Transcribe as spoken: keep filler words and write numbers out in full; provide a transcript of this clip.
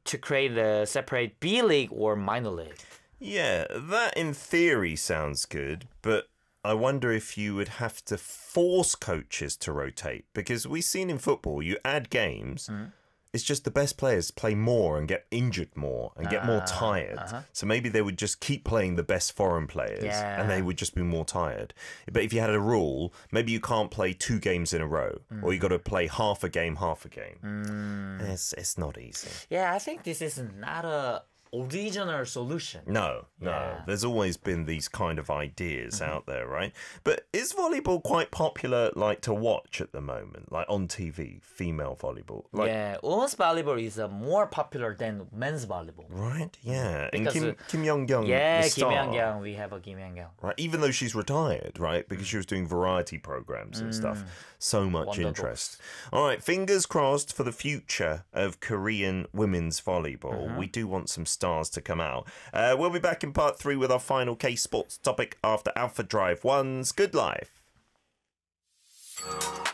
to create a separate B League or minor league. Yeah, that in theory sounds good, but I wonder if you would have to force coaches to rotate, because we've seen in football, you add games, mm. it's just the best players play more and get injured more and get uh, more tired. Uh-huh. So maybe they would just keep playing the best foreign players yeah. and they would just be more tired. But if you had a rule, maybe you can't play two games in a row mm. or you got to play half a game, half a game. Mm. It's, it's not easy. Yeah, I think this is not a original solution. No, no. Yeah. There's always been these kind of ideas mm-hmm. out there, right? But is volleyball quite popular, like, to watch at the moment? Like, on T V, female volleyball? Like, yeah, women's volleyball is uh, more popular than men's volleyball. Right, yeah. Because, and Kim, uh, Kim Young-young, yeah, the star, Kim Young-young, we have a Kim Young-young. Right, even though she's retired, right? Because mm. she was doing variety programs and mm. stuff. So much Wonderful. interest. All right, fingers crossed for the future of Korean women's volleyball. Mm-hmm. We do want some stars to come out. Uh, we'll be back in part three with our final K Sports topic after Alpha Drive One's Good Life.